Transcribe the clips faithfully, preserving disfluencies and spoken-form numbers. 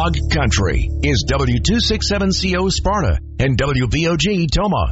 Dog Country is W two sixty-seven C O Sparta and W V O G Toma.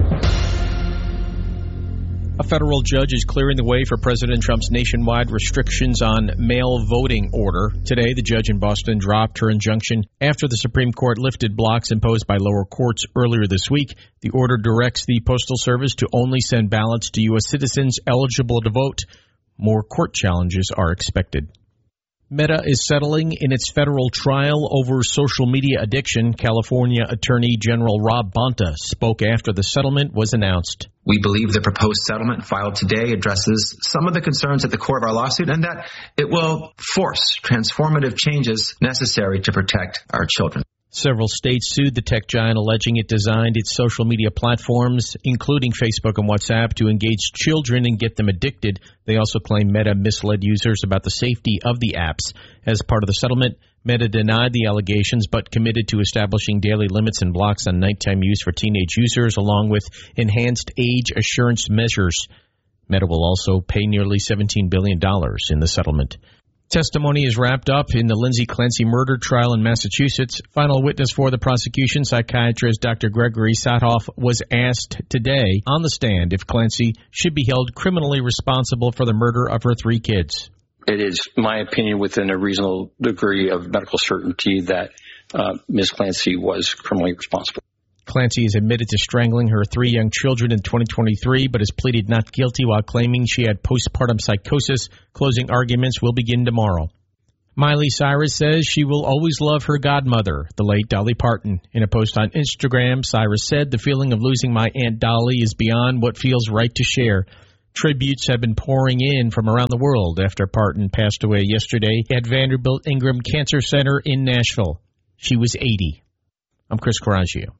A federal judge is clearing the way for President Trump's nationwide restrictions on mail voting order. Today, the judge in Boston dropped her injunction after the Supreme Court lifted blocks imposed by lower courts earlier this week. The order directs the Postal Service to only send ballots to U S citizens eligible to vote. More court challenges are expected. Meta is settling in its federal trial over social media addiction. California Attorney General Rob Bonta spoke after the settlement was announced. We believe the proposed settlement filed today addresses some of the concerns at the core of our lawsuit and that it will force transformative changes necessary to protect our children. Several states sued the tech giant, alleging it designed its social media platforms, including Facebook and WhatsApp, to engage children and get them addicted. They also claim Meta misled users about the safety of the apps. As part of the settlement, Meta denied the allegations but committed to establishing daily limits and blocks on nighttime use for teenage users, along with enhanced age assurance measures. Meta will also pay nearly seventeen billion dollars in the settlement. Testimony is wrapped up in the Lindsay Clancy murder trial in Massachusetts. Final witness for the prosecution, psychiatrist Doctor Gregory Satoff, was asked today on the stand if Clancy should be held criminally responsible for the murder of her three kids. It is my opinion within a reasonable degree of medical certainty that uh, Miz Clancy was criminally responsible. Clancy is admitted to strangling her three young children in twenty twenty-three, but has pleaded not guilty while claiming she had postpartum psychosis. Closing arguments will begin tomorrow. Miley Cyrus says she will always love her godmother, the late Dolly Parton. In a post on Instagram, Cyrus said, "The feeling of losing my Aunt Dolly is beyond what feels right to share." Tributes have been pouring in from around the world after Parton passed away yesterday at Vanderbilt Ingram Cancer Center in Nashville. She was eighty. I'm Chris Coraggio.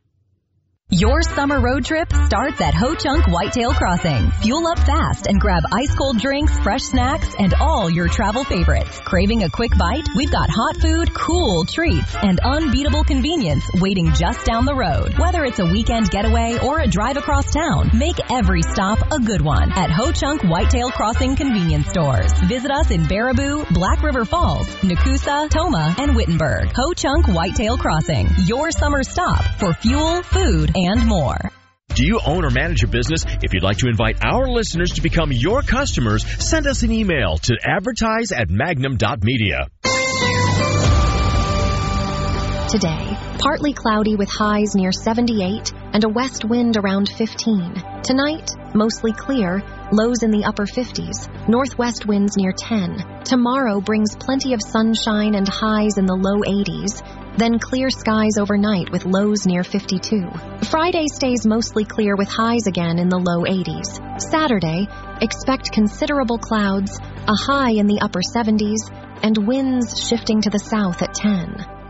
Your summer road trip starts at Ho Chunk Whitetail Crossing. Fuel up fast and grab ice-cold drinks, fresh snacks, and all your travel favorites. Craving a quick bite? We've got hot food, cool treats, and unbeatable convenience waiting just down the road. Whether it's a weekend getaway or a drive across town, make every stop a good one at Ho Chunk Whitetail Crossing convenience stores. Visit us in Baraboo, Black River Falls, Nakusa, Toma, and Wittenberg. Ho Chunk Whitetail Crossing, your summer stop for fuel, food, and more. Do you own or manage a business? If you'd like to invite our listeners to become your customers, send us an email to advertise at magnum dot media. Today, partly cloudy with highs near seventy-eight and a west wind around fifteen. Tonight, mostly clear, lows in the upper fifties, northwest winds near ten. Tomorrow brings plenty of sunshine and highs in the low eighties. Then clear skies overnight with lows near fifty-two. Friday stays mostly clear with highs again in the low eighties. Saturday, expect considerable clouds, a high in the upper seventies, and winds shifting to the south at ten.